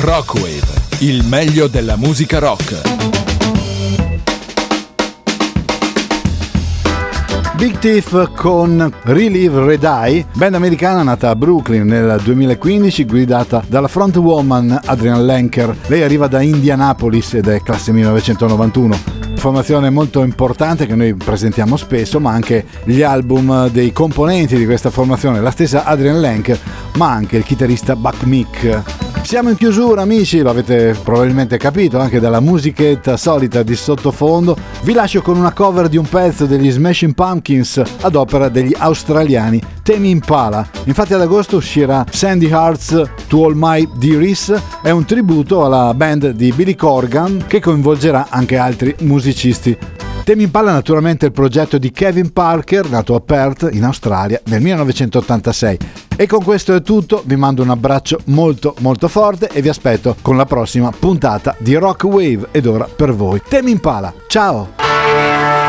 Rockwave, il meglio della musica rock. Big Thief con Relive Red Eye, band americana nata a Brooklyn nel 2015, guidata dalla frontwoman Adrienne Lenker. Lei arriva da Indianapolis ed è classe 1991. Formazione molto importante che noi presentiamo spesso, ma anche gli album dei componenti di questa formazione, la stessa Adrienne Lenker, ma anche il chitarrista Buck Meek. Siamo in chiusura, amici, lo avete probabilmente capito anche dalla musichetta solita di sottofondo. Vi lascio con una cover di un pezzo degli Smashing Pumpkins ad opera degli australiani Tame Impala. Infatti ad agosto uscirà Sandy Hearts To All My Dearies, è un tributo alla band di Billy Corgan che coinvolgerà anche altri musicisti. Tame Impala naturalmente il progetto di Kevin Parker, nato a Perth in Australia nel 1986. E con questo è tutto, vi mando un abbraccio molto molto forte e vi aspetto con la prossima puntata di Rock Wave. Ed ora per voi Tame Impala, ciao!